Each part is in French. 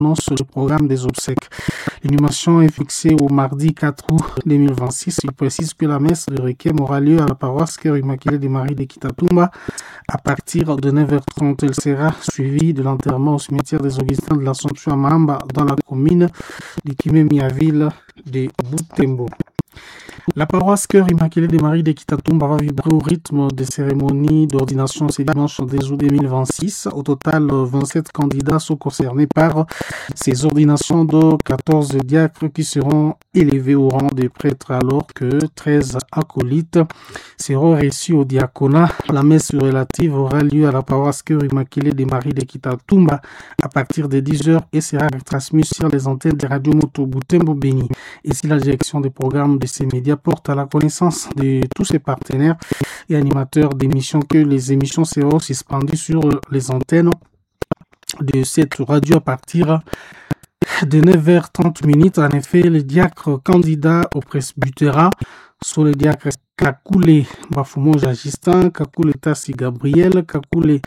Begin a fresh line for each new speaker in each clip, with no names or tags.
annonce le programme des obsèques. L'inhumation est fixée au mardi 4 août 2026. Il précise que la messe de requiem aura lieu à la paroisse Cœur Immaculé de Marie de Kitatumba à partir de 9h30. Elle sera suivie de l'enterrement au cimetière des Augustins de l'Assomption à Mamba dans la commune de Kimé-Miaville de Butembo. La paroisse Cœur Immaculé de Marie de Kitatumba va vibrer au rythme des cérémonies d'ordination ce dimanche 10 août 2026. Au total, 27 candidats sont concernés par ces ordinations de 14 diacres qui seront élevés au rang de prêtres alors que 13 acolytes seront reçus au diaconat. La messe relative aura lieu à la paroisse Cœur Immaculé de Marie de Kitatumba à partir de 10h et sera retransmise sur les antennes de Radio Moto Butembo Béni. Ici, la direction des programmes de ces médias porte à la connaissance de tous ses partenaires et animateurs d'émissions que les émissions seront suspendues sur les antennes de cette radio à partir de 9h30. En effet, les diacres candidats au presbytérat sont les diacres Kakule Bafumo Jagistan, Kakule Tassi Gabriel, Kakule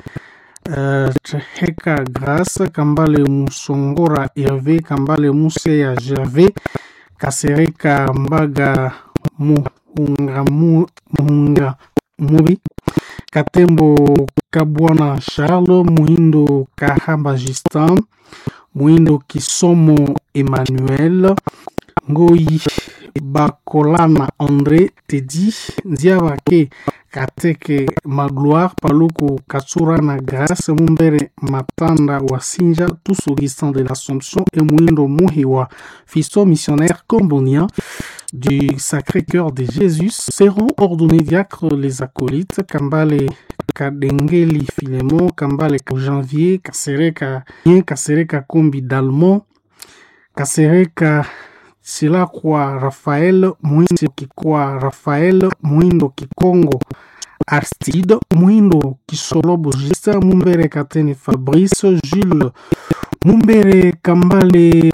Heka Grace, Kambale Musongora Hervé, Kambale Museya Gervais, Kasereka Mbaga Muhunga Muri, Katembo Kabwana Charles, Muhindo Kahamba Justin, Muhindo Kisomo Emmanuel, Ngoi Bakolana André Teddy, Ndiabake Kateke Magloire, Paluko Katsurana Grace, Mumbere Matanda Wasinja, tous Augustins de l'Assomption et Muhindo Muhiwa, fiston missionnaire combonien du Sacré-Cœur de Jésus, seront ordonnés diacres les acolytes Kambale Kadengeli Philémon, Kambale Janvier, Kasereka Kombi Dalmon, Kasereka Silakwa Raphaël, Muindo Kikwa Raphaël, Muindo Kikongo Arstide, Muindo Kisolobo Justin, Mumbere Katene Fabrice, Jules Mumbere Kambale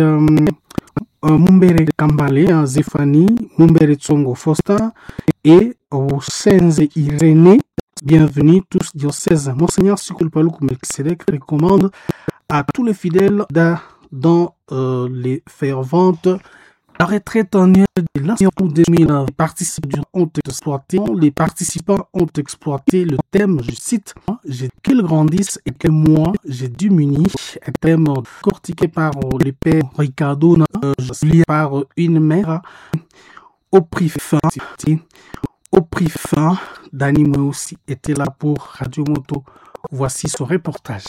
Zéphanie, Mumbere Tsongo Faustin et Osenze Irénée. Bienvenue tous diocèses. Monseigneur Sikul Paluku Melkisedek recommande à tous les fidèles dans les ferventes la retraite annuelle de l'Ancien 2000. Les participants ont exploité le thème, je cite, qu'ils grandissent et que moi j'ai diminué, un thème cortiqué par le père Ricardo, par une mère au prix fin. Dani moi aussi était là pour Radio Moto. Voici son reportage.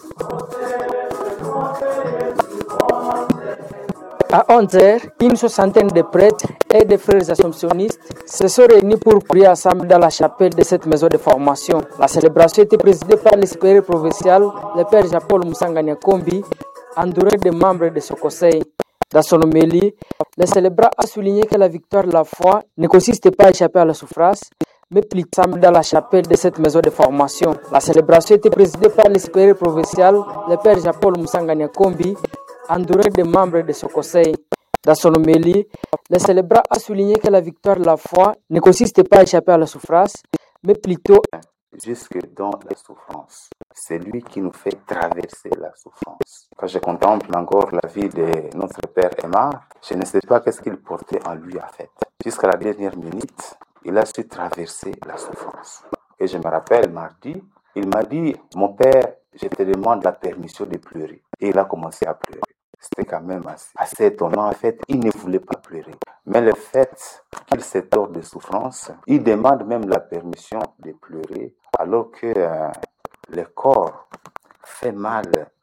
À 11h, une soixantaine de prêtres et de frères assomptionnistes se sont réunis pour prier ensemble dans la chapelle de cette maison de formation. La célébration était présidée par le supérieur provincial, le père Jean-Paul Moussangania Kombi, entouré de membres de ce conseil. Dans son homélie, le célébrant a souligné que la victoire de la foi ne consiste pas à échapper à la souffrance, mais plutôt dans la chapelle de cette maison de formation. La célébration était présidée par le supérieur provincial, le père Jean-Paul Moussangania Kombi, entouré de membres de ce conseil. Dans son homélie, le célébrant a souligné que la victoire de la foi ne consiste pas à échapper à la souffrance, mais plutôt
jusque dans la souffrance. C'est lui qui nous fait traverser la souffrance. Quand je contemple encore la vie de notre père Aymar, je ne sais pas qu'est-ce qu'il portait en lui en fait. Jusqu'à la dernière minute, il a su traverser la souffrance. Et je me rappelle mardi, il m'a dit, mon père, je te demande la permission de pleurer. Et il a commencé à pleurer. C'était quand même assez étonnant. En fait, il ne voulait pas pleurer. Mais le fait qu'il se tord de souffrance, il demande même la permission de pleurer alors que le corps fait mal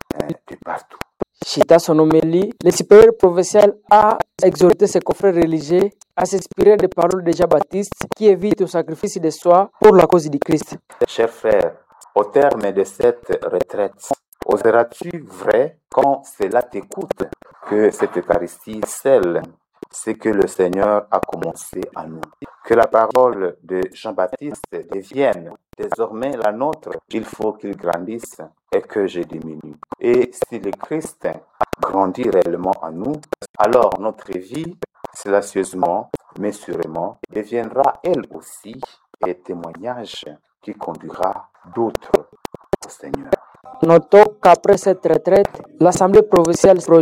de partout.
Chita son homélie, le supérieur provincial a exhorté ses confrères religieux à s'inspirer des paroles de Jean-Baptiste qui évite au sacrifice de soi pour la cause du Christ.
Chers frères, au terme de cette retraite, oseras-tu vrai, quand cela t'écoute, que cette Eucharistie scelle ce que le Seigneur a commencé en nous? Que la parole de Jean-Baptiste devienne désormais la nôtre. Il faut qu'il grandisse et que je diminue. Et si le Christ grandit réellement en nous, alors notre vie, silencieusement, mais sûrement, deviendra elle aussi un témoignage qui conduira d'autres au Seigneur.
Notons qu'après cette retraite, l'Assemblée provinciale